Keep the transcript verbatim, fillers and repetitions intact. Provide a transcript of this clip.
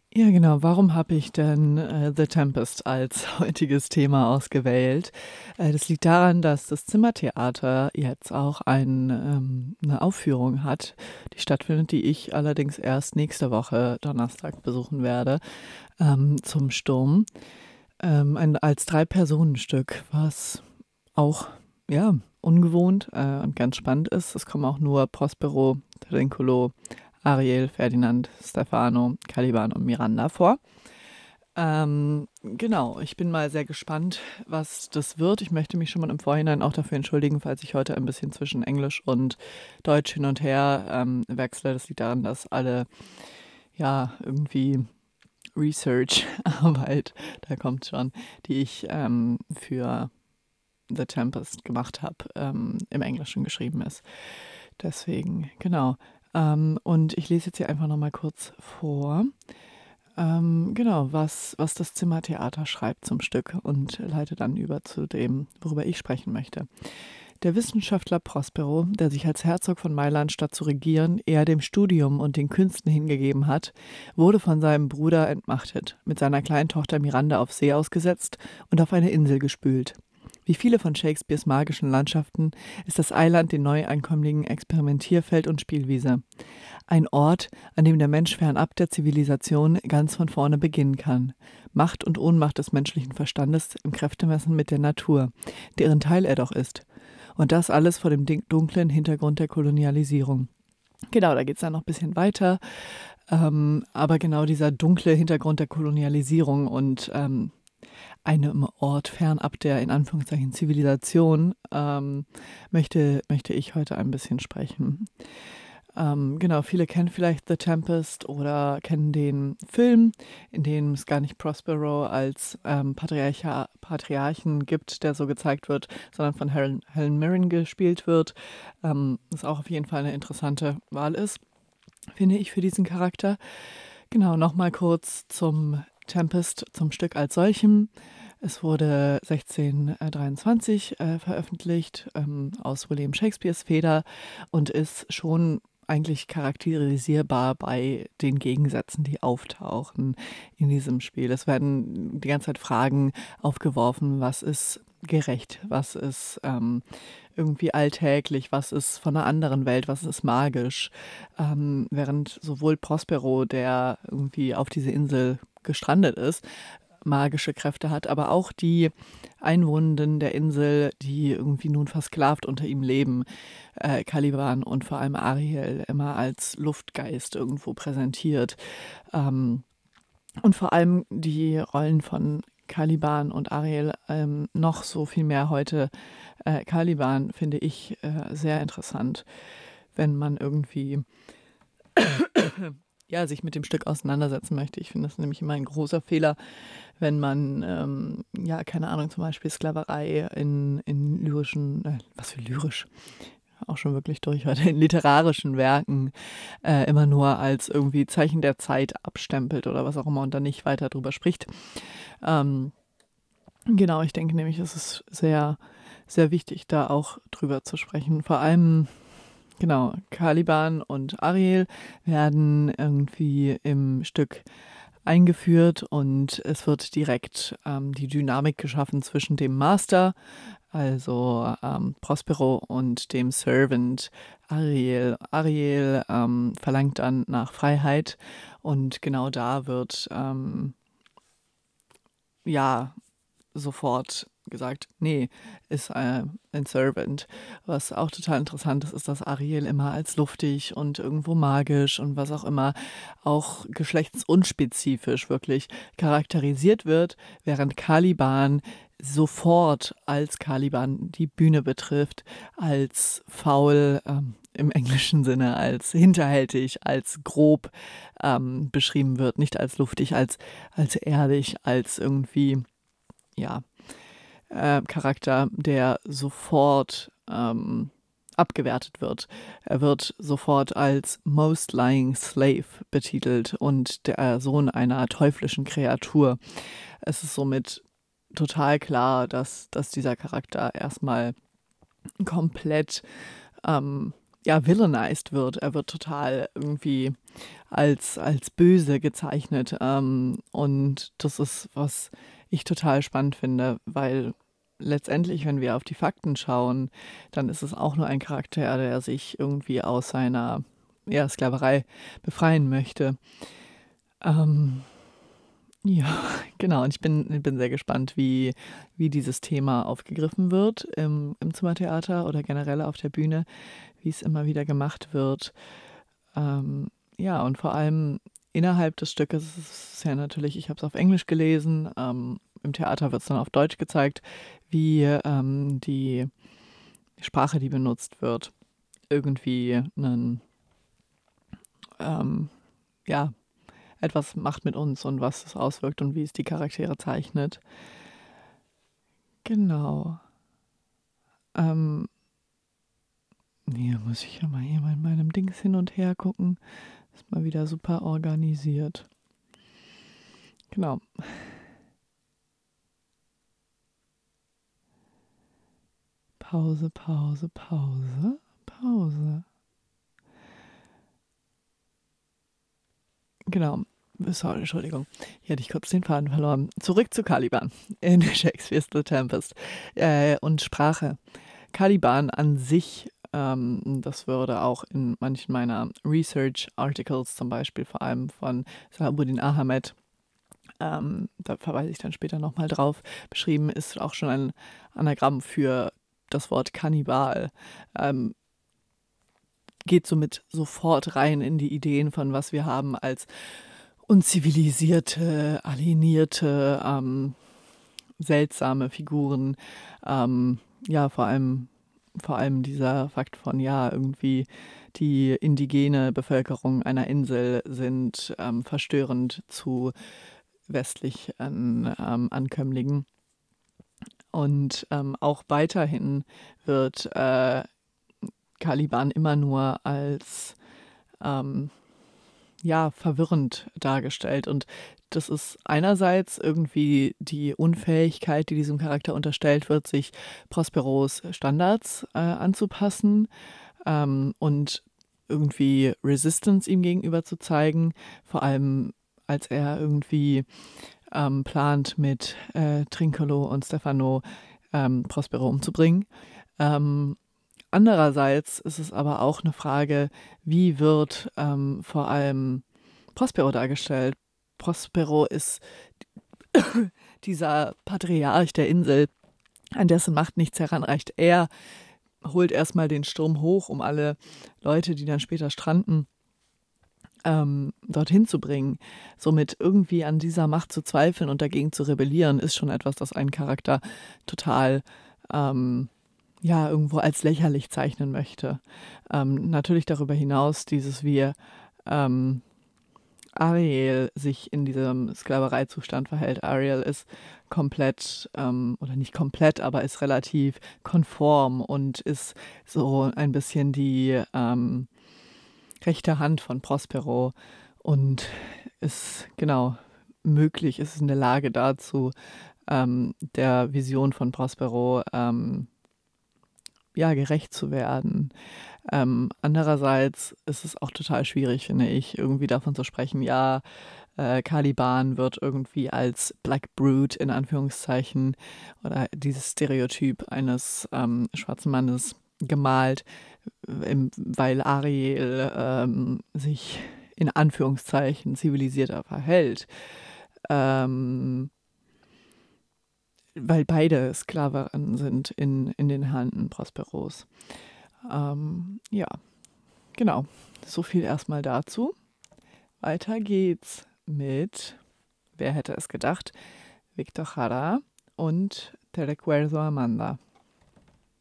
Ja, genau. Warum habe ich denn, äh, „The Tempest“ als heutiges Thema ausgewählt? Äh, das liegt daran, dass das Zimmertheater jetzt auch ein ähm, 'ne Aufführung hat, die stattfindet, die ich allerdings erst nächste Woche Donnerstag besuchen werde, ähm, zum Sturm. Ähm, ein als Drei-Personen-Stück, was auch, ja, ungewohnt, äh, und ganz spannend ist. Es kommen auch nur Prospero, Trinculo, Ariel, Ferdinand, Stefano, Caliban und Miranda vor. Ähm, genau, ich bin mal sehr gespannt, was das wird. Ich möchte mich schon mal im Vorhinein auch dafür entschuldigen, falls ich heute ein bisschen zwischen Englisch und Deutsch hin und her, ähm, wechsle. Das liegt daran, dass alle, ja, irgendwie Research-Arbeit, da kommt's schon, die ich, ähm, für „The Tempest“ gemacht habe, ähm, im Englischen geschrieben ist. Deswegen, genau. Ähm, und ich lese jetzt hier einfach noch mal kurz vor, ähm, genau, was was das Zimmertheater schreibt zum Stück und leite dann über zu dem, worüber ich sprechen möchte. Der Wissenschaftler Prospero, der sich als Herzog von Mailand statt zu regieren eher dem Studium und den Künsten hingegeben hat, wurde von seinem Bruder entmachtet, mit seiner kleinen Tochter Miranda auf See ausgesetzt und auf eine Insel gespült. Wie viele von Shakespeares magischen Landschaften ist das Eiland den Neuankömmlingen Experimentierfeld und Spielwiese. Ein Ort, an dem der Mensch fernab der Zivilisation ganz von vorne beginnen kann. Macht und Ohnmacht des menschlichen Verstandes im Kräftemessen mit der Natur, deren Teil er doch ist. Und das alles vor dem dunklen Hintergrund der Kolonialisierung. Genau, da geht's dann noch ein bisschen weiter. Ähm, aber genau dieser dunkle Hintergrund der Kolonialisierung und ähm, einem Ort fernab der in Anführungszeichen Zivilisation ähm, möchte, möchte ich heute ein bisschen sprechen. Ähm, genau, viele kennen vielleicht „The Tempest“ oder kennen den Film, in dem es gar nicht Prospero als, ähm, Patriarcha Patriarchen gibt, der so gezeigt wird, sondern von Helen Helen Mirren gespielt wird, ähm, was auch auf jeden Fall eine interessante Wahl ist, finde ich, für diesen Charakter. Genau, noch mal kurz zum „Tempest“, zum Stück als solchem. Es wurde sechzehnhundertdreiundzwanzig, äh, veröffentlicht, ähm, aus William Shakespeares Feder und ist schon eigentlich charakterisierbar bei den Gegensätzen, die auftauchen in diesem Spiel. Es werden die ganze Zeit Fragen aufgeworfen: Was ist gerecht? Was ist, ähm, irgendwie alltäglich? Was ist von einer anderen Welt? Was ist magisch? Ähm, während sowohl Prospero, der irgendwie auf diese Insel gestrandet ist, magische Kräfte hat, aber auch die Einwohnenden der Insel, die irgendwie nun versklavt unter ihm leben, äh, Caliban und vor allem Ariel immer als Luftgeist irgendwo präsentiert. Ähm, und vor allem die Rollen von Caliban und Ariel, ähm, noch so viel mehr heute, äh, Caliban finde ich, äh, sehr interessant, wenn man irgendwie ja, sich mit dem Stück auseinandersetzen möchte. Ich finde das nämlich immer ein großer Fehler, wenn man, ähm, ja, keine Ahnung, zum Beispiel Sklaverei in in lyrischen äh, was für lyrisch, auch schon wirklich durch heute, in literarischen Werken, äh, immer nur als irgendwie Zeichen der Zeit abstempelt oder was auch immer und dann nicht weiter drüber spricht. Ähm, genau, ich denke nämlich, es ist sehr, sehr wichtig, da auch drüber zu sprechen. Vor allem, genau, Caliban und Ariel werden irgendwie im Stück eingeführt und es wird direkt, ähm, die Dynamik geschaffen zwischen dem Master, also, ähm, Prospero und dem Servant Ariel. Ariel, ähm, verlangt dann nach Freiheit und genau da wird, ähm, ja, sofort gesagt: „Nee, ist, äh, ein Servant.“ Was auch total interessant ist, ist, dass Ariel immer als luftig und irgendwo magisch und was auch immer, auch geschlechtsunspezifisch wirklich charakterisiert wird, während Caliban sofort, als Caliban die Bühne betrifft, als faul, ähm, im englischen Sinne, als hinterhältig, als grob, ähm, beschrieben wird, nicht als luftig, als als ehrlich, als irgendwie, ja, äh, Charakter, der sofort, ähm, abgewertet wird. Er wird sofort als „most lying slave“ betitelt und der Sohn einer teuflischen Kreatur. Es ist somit total klar, dass dass dieser Charakter erstmal komplett, ähm, ja, villainized wird. Er wird total irgendwie als, als böse gezeichnet. Ähm, und das ist, was ich total spannend finde, weil letztendlich, wenn wir auf die Fakten schauen, dann ist es auch nur ein Charakter, der sich irgendwie aus seiner ja, Sklaverei befreien möchte. Ähm, ja, genau. Und ich bin, bin sehr gespannt, wie, wie dieses Thema aufgegriffen wird im, im Zimmertheater oder generell auf der Bühne, wie es immer wieder gemacht wird. Ähm, ja, und vor allem innerhalb des Stückes ist es ja natürlich, ich habe es auf Englisch gelesen, ähm, im Theater wird es dann auf Deutsch gezeigt, wie ähm, die Sprache, die benutzt wird, irgendwie einen, ähm, ja, etwas macht mit uns und was es auswirkt und wie es die Charaktere zeichnet. Genau. Ähm, hier muss ich ja mal hier mal in meinem Dings hin und her gucken. Ist mal wieder super organisiert. Genau. Pause, Pause, Pause, Pause. Genau. Sorry, Entschuldigung. Hier hatte ich kurz den Faden verloren. Zurück zu Caliban in Shakespeare's The Tempest. Äh, und Sprache. Caliban an sich, ähm, das würde auch in manchen meiner Research-Articles, zum Beispiel vor allem von Sahabuddin Ahmed, ähm, da verweise ich dann später nochmal drauf, beschrieben, ist auch schon ein Anagramm für das Wort Kannibal. Ähm, geht somit sofort rein in die Ideen von was wir haben als unzivilisierte, alienierte, ähm, seltsame Figuren. Ähm, ja, vor allem, vor allem dieser Fakt von, ja, irgendwie die indigene Bevölkerung einer Insel sind ähm, verstörend zu westlichen ähm, Ankömmlingen. Und ähm, auch weiterhin wird äh, Caliban immer nur als ähm, ja, verwirrend dargestellt. Und das ist einerseits irgendwie die Unfähigkeit, die diesem Charakter unterstellt wird, sich Prosperos Standards äh, anzupassen ähm, und irgendwie Resistance ihm gegenüber zu zeigen. Vor allem, als er irgendwie ähm, plant, mit äh, Trincolo und Stefano ähm, Prospero umzubringen. Ähm, Andererseits ist es aber auch eine Frage, wie wird ähm, vor allem Prospero dargestellt? Prospero ist dieser Patriarch der Insel, an dessen Macht nichts heranreicht. Er holt erstmal den Sturm hoch, um alle Leute, die dann später stranden, ähm, dorthin zu bringen. Somit irgendwie an dieser Macht zu zweifeln und dagegen zu rebellieren, ist schon etwas, das einen Charakter total ähm, ja, irgendwo als lächerlich zeichnen möchte. Ähm, natürlich darüber hinaus dieses, wie ähm, Ariel sich in diesem Sklavereizustand verhält. Ariel ist komplett, ähm, oder nicht komplett, aber ist relativ konform und ist so ein bisschen die ähm, rechte Hand von Prospero und ist genau möglich, ist in der Lage dazu, ähm, der Vision von Prospero ähm, ja, gerecht zu werden. Ähm, andererseits ist es auch total schwierig, finde ich, irgendwie davon zu sprechen, ja, äh, Caliban wird irgendwie als Black Brute in Anführungszeichen oder dieses Stereotyp eines ähm, schwarzen Mannes gemalt, im, weil Ariel ähm, sich in Anführungszeichen zivilisierter verhält. Ähm, weil beide Sklaven sind in, in den Händen Prosperos. Ähm, ja, genau. So viel erstmal dazu. Weiter geht's mit, wer hätte es gedacht, Victor Jara und Te recuerdo Amanda.